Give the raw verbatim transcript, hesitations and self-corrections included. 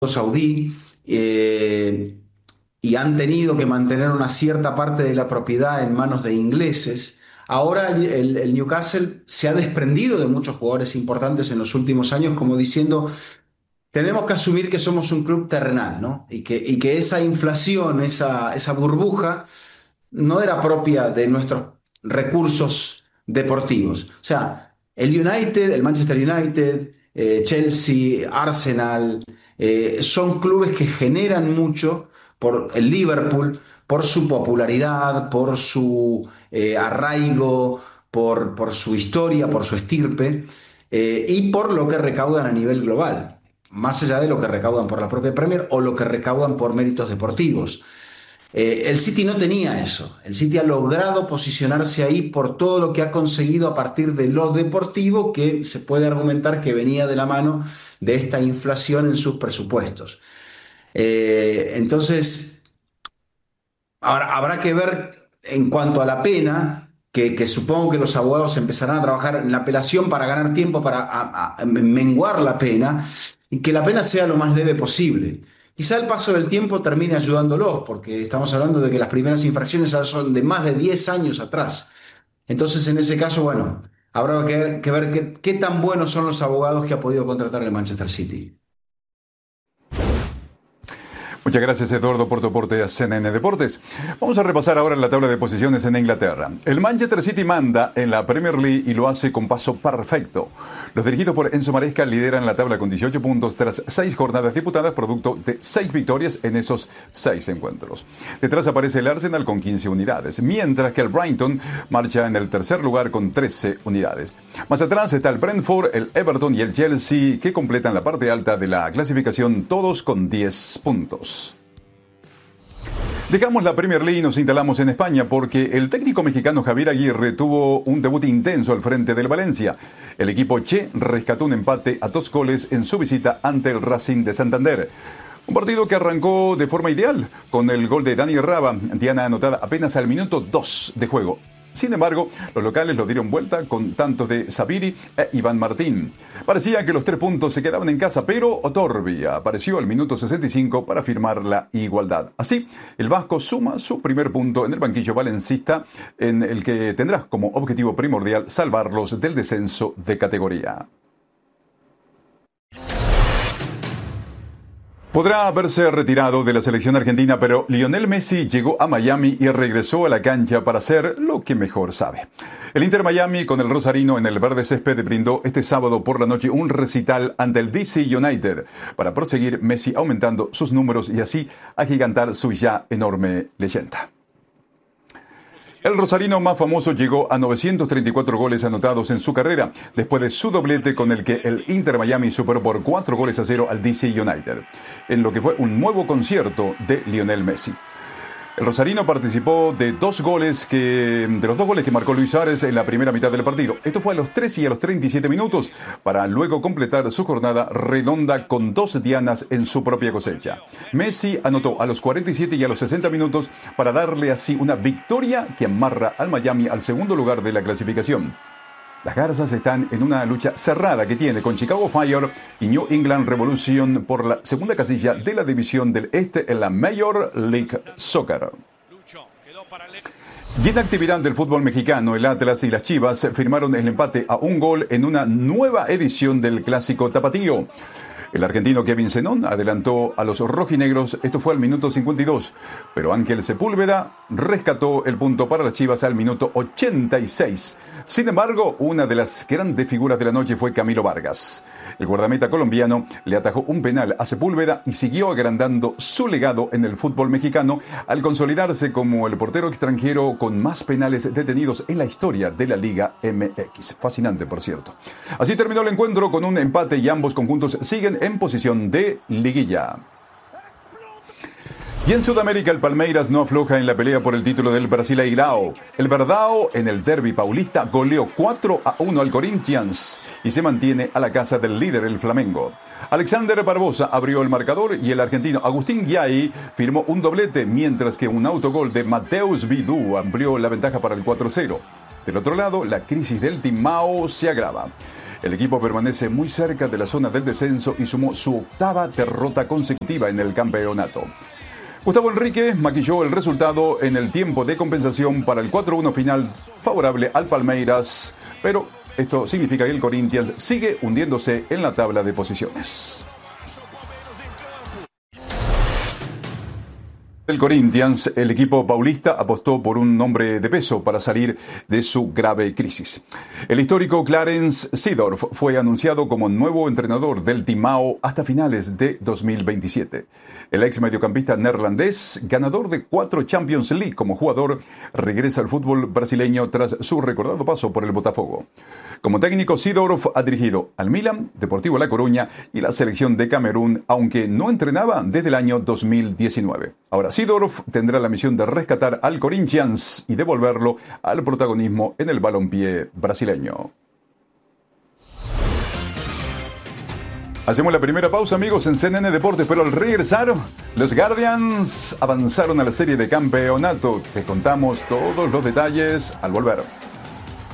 saudí, eh, y han tenido que mantener una cierta parte de la propiedad en manos de ingleses. Ahora el, el- el Newcastle se ha desprendido de muchos jugadores importantes en los últimos años, como diciendo, tenemos que asumir que somos un club terrenal, ¿no? Y que, y que esa inflación, esa, esa burbuja, no era propia de nuestros recursos deportivos. O sea, el United, el Manchester United, eh, Chelsea, Arsenal, eh, son clubes que generan mucho por el Liverpool, por su popularidad, por su eh, arraigo, por, por su historia, por su estirpe, eh, y por lo que recaudan a nivel global, más allá de lo que recaudan por la propia Premier o lo que recaudan por méritos deportivos. Eh, el City no tenía eso. El City ha logrado posicionarse ahí por todo lo que ha conseguido a partir de lo deportivo, que se puede argumentar que venía de la mano de esta inflación en sus presupuestos. Eh, entonces, ahora habrá que ver en cuanto a la pena, que, que supongo que los abogados empezarán a trabajar en la apelación para ganar tiempo, para a- a- menguar la pena, y que la pena sea lo más leve posible. Quizá el paso del tiempo termine ayudándolos, porque estamos hablando de que las primeras infracciones ya son de más de diez años atrás. Entonces, en ese caso, bueno, habrá que, que ver qué, qué tan buenos son los abogados que ha podido contratar el Manchester City. Muchas gracias, Eduardo, por tu aporte a C N N Deportes. Vamos a repasar ahora la tabla de posiciones en Inglaterra. El Manchester City manda en la Premier League y lo hace con paso perfecto. Los dirigidos por Enzo Maresca lideran la tabla con dieciocho puntos tras seis jornadas disputadas, producto de seis victorias en esos seis encuentros. Detrás aparece el Arsenal con quince unidades, mientras que el Brighton marcha en el tercer lugar con trece unidades. Más atrás está el Brentford, el Everton y el Chelsea, que completan la parte alta de la clasificación, todos con diez puntos. Dejamos la Premier League y nos instalamos en España porque el técnico mexicano Javier Aguirre tuvo un debut intenso al frente del Valencia. El equipo Che rescató un empate a dos goles en su visita ante el Racing de Santander. Un partido que arrancó de forma ideal con el gol de Dani Raba, diana anotada apenas al minuto dos de juego. Sin embargo, los locales lo dieron vuelta con tantos de Sabiri e Iván Martín. Parecía que los tres puntos se quedaban en casa, pero Otorbi apareció al minuto sesenta y cinco para firmar la igualdad. Así, el vasco suma su primer punto en el banquillo valencista, en el que tendrá como objetivo primordial salvarlos del descenso de categoría. Podrá haberse retirado de la selección argentina, pero Lionel Messi llegó a Miami y regresó a la cancha para hacer lo que mejor sabe. El Inter Miami, con el rosarino en el verde césped, brindó este sábado por la noche un recital ante el D C United para proseguir Messi aumentando sus números y así agigantar su ya enorme leyenda. El rosarino más famoso llegó a novecientos treinta y cuatro goles anotados en su carrera, después de su doblete con el que el Inter Miami superó por cuatro goles a cero al D C United, en lo que fue un nuevo concierto de Lionel Messi. El rosarino participó de dos goles que, de los dos goles que marcó Luis Suárez en la primera mitad del partido. Esto fue a los tres y a los treinta y siete minutos, para luego completar su jornada redonda con dos dianas en su propia cosecha. Messi anotó a los cuarenta y siete y a los sesenta minutos para darle así una victoria que amarra al Miami al segundo lugar de la clasificación. Las Garzas están en una lucha cerrada que tiene con Chicago Fire y New England Revolution por la segunda casilla de la división del Este en la Major League Soccer. Y en actividad del fútbol mexicano, el Atlas y las Chivas firmaron el empate a un gol en una nueva edición del Clásico Tapatío. El argentino Kevin Zenón adelantó a los rojinegros, esto fue al minuto cincuenta y dos, pero Ángel Sepúlveda rescató el punto para las Chivas al minuto ochenta y seis. Sin embargo, una de las grandes figuras de la noche fue Camilo Vargas. El guardameta colombiano le atajó un penal a Sepúlveda y siguió agrandando su legado en el fútbol mexicano al consolidarse como el portero extranjero con más penales detenidos en la historia de la Liga M X. Fascinante, por cierto. Así terminó el encuentro con un empate y ambos conjuntos siguen en posición de liguilla. Y en Sudamérica, el Palmeiras no afloja en la pelea por el título del Brasileirao. El Verdao, en el derbi paulista, goleó cuatro a uno al Corinthians y se mantiene a la casa del líder, el Flamengo. Alexander Barbosa abrió el marcador y el argentino Agustín Guiay firmó un doblete, mientras que un autogol de Mateus Vidú amplió la ventaja para el cuatro cero. Del otro lado, la crisis del Timao se agrava. El equipo permanece muy cerca de la zona del descenso y sumó su octava derrota consecutiva en el campeonato. Gustavo Enrique maquilló el resultado en el tiempo de compensación para el cuatro uno final favorable al Palmeiras, pero esto significa que el Corinthians sigue hundiéndose en la tabla de posiciones. El Corinthians, el equipo paulista, apostó por un nombre de peso para salir de su grave crisis. El histórico Clarence Seedorf fue anunciado como nuevo entrenador del Timao hasta finales de dos mil veintisiete. El ex mediocampista neerlandés, ganador de cuatro Champions League como jugador, regresa al fútbol brasileño tras su recordado paso por el Botafogo. Como técnico, Seedorf ha dirigido al Milan, Deportivo La Coruña y la selección de Camerún, aunque no entrenaba desde el año dos mil diecinueve. Ahora, Seedorf tendrá la misión de rescatar al Corinthians y devolverlo al protagonismo en el balompié brasileño. Hacemos la primera pausa, amigos, en C N N Deportes, pero al regresar, los Guardians avanzaron a la serie de campeonato. Te contamos todos los detalles al volver.